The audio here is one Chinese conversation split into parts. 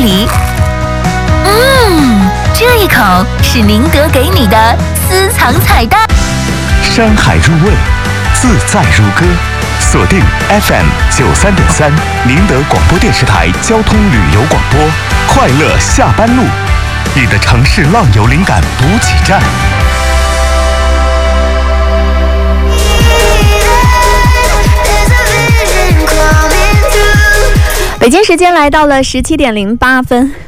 题。这一口是宁德给你的私藏彩蛋。 山海入味，自在如歌。锁定 FM93.3，宁德广播电视台交通旅游广播，快乐下班路，你的城市浪游灵感补给站。 北京时间来到了17:08。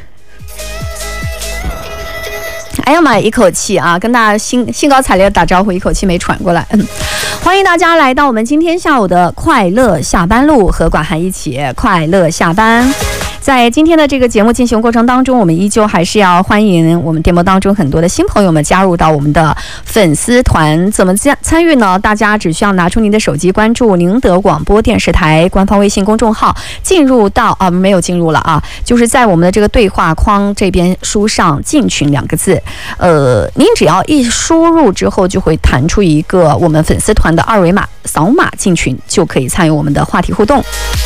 哎呀妈，一口气啊，跟大家兴高采烈打招呼，一口气没喘过来。欢迎大家来到我们今天下午的快乐下班路，和管涵一起快乐下班。在今天的这个节目进行过程当中，我们依旧还是要欢迎我们电波当中很多的新朋友们加入到我们的粉丝团。怎么参与呢？大家只需要拿出您的手机，关注宁德广播电视台官方微信公众号，进入到没有进入了啊，就是在我们的这个对话框这边输上进群2个字。您只要一输入之后，就会弹出一个我们粉丝团的2维码，扫码进群就可以参与我们的话题互动。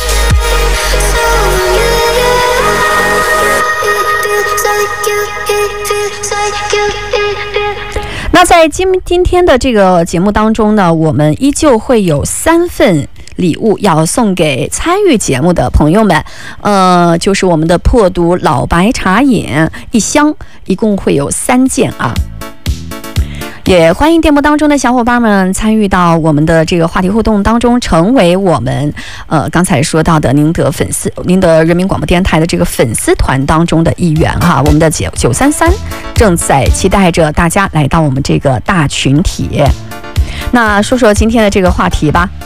那在今天的这个节目当中呢，我们依旧会有3份礼物要送给参与节目的朋友们，就是我们的破毒老白茶饮1箱，一共会有3件啊。也欢迎电波当中的小伙伴们参与到我们的这个话题互动当中，成为我们刚才说到的宁德人民广播电台的这个粉丝团当中的一员哈。我们的933正在期待着大家来到我们这个大群体。那说说今天的这个话题吧。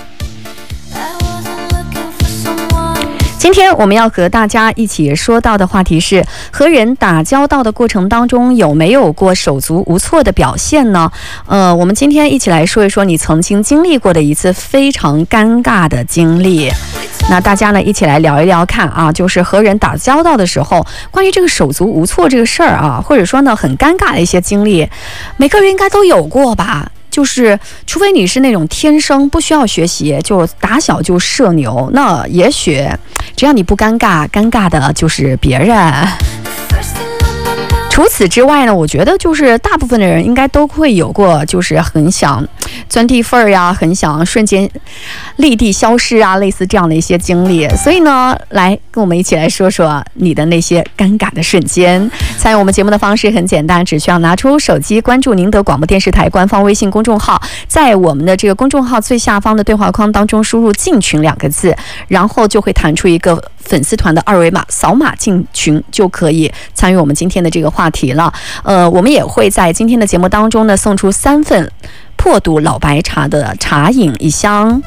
今天我们要和大家一起说到的话题是，和人打交道的过程当中有没有过手足无措的表现呢？我们今天一起来说一说你曾经经历过的一次非常尴尬的经历。那大家呢一起来聊一聊看啊，就是和人打交道的时候，关于这个手足无措这个事儿啊，或者说呢很尴尬的一些经历，每个人应该都有过吧。就是除非你是那种天生不需要学习就打小就社牛，那也许只要你不尴尬，尴尬的就是别人。除此之外呢，我觉得就是大部分的人应该都会有过，就是很想钻地缝儿呀，很想瞬间立地消失啊，类似这样的一些经历。所以呢，来跟我们一起来说说你的那些尴尬的瞬间。参与我们节目的方式很简单，只需要拿出手机，关注宁德广播电视台官方微信公众号，在我们的这个公众号最下方的对话框当中输入进群2个字，然后就会弹出一个粉丝团的2维码，扫码进群就可以参与我们今天的这个话题了。我们也会在今天的节目当中呢送出3份破毒老白茶的茶饮1箱。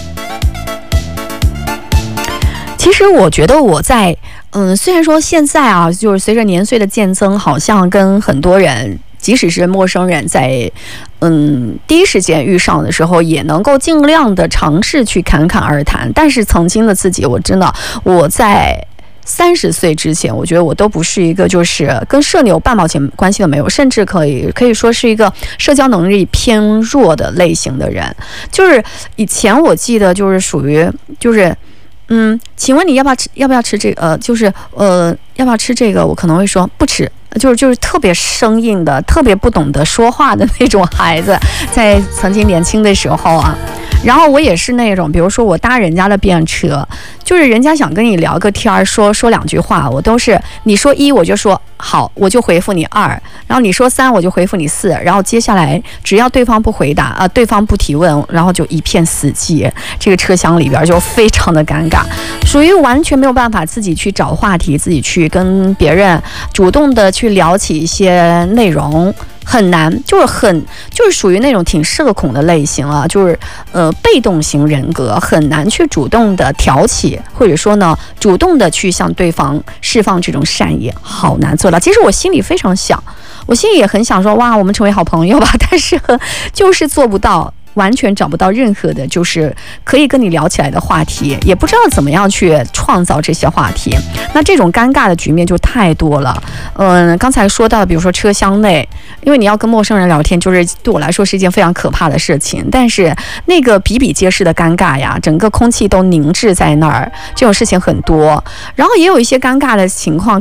其实我觉得我在虽然说现在啊，就是随着年岁的渐增，好像跟很多人即使是陌生人在第一时间遇上的时候，也能够尽量的尝试去侃侃而谈。但是曾经的自己，我真的我在30岁之前，我觉得我都不是一个就是跟社牛半毛钱关系都没有，甚至可以说是一个社交能力偏弱的类型的人。就是以前我记得就是属于就是请问你要不要吃这个？要不要吃这个？我可能会说不吃。就是特别生硬的，特别不懂得说话的那种孩子，在曾经年轻的时候啊。然后我也是那种，比如说我搭人家的便车，就是人家想跟你聊个天，说2句话，我都是你说1我就说好，我就回复你2，然后你说3我就回复你4，然后接下来只要对方不回答对方不提问，然后就一片死寂，这个车厢里边就非常的尴尬，属于完全没有办法自己去找话题，自己去跟别人主动的去聊起一些内容。很难，就是属于那种挺社恐的类型啊，就是被动型人格，很难去主动的挑起，或者说呢，主动的去向对方释放这种善意，好难做到。其实我心里非常想，我心里也很想说，哇，我们成为好朋友吧，但是就是做不到。完全找不到任何的就是可以跟你聊起来的话题，也不知道怎么样去创造这些话题，那这种尴尬的局面就太多了。刚才说到比如说车厢内，因为你要跟陌生人聊天，就是对我来说是一件非常可怕的事情，但是那个比比皆是的尴尬呀，整个空气都凝滞在那儿，这种事情很多。然后也有一些尴尬的情况